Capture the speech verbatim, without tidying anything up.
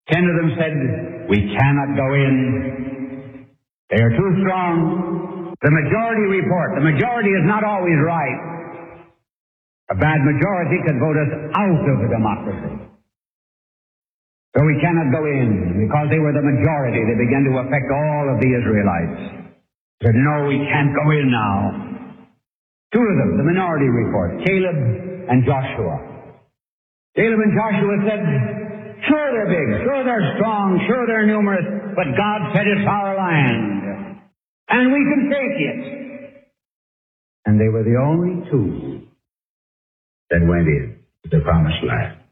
Ten of them said, we cannot go in. They are too strong. The majority report. The majority is not always right. A bad majority could vote us out of the democracy. So we cannot go in. Because they were the majority, they began to affect all of the Israelites. They said, no, we can't go in now. Two of them, the minority report, Caleb and Joshua. Caleb and Joshua said, sure they're big, sure they're strong, sure they're numerous, but God said it's our land, and we can take it. And they were the only two that went in to the promised land.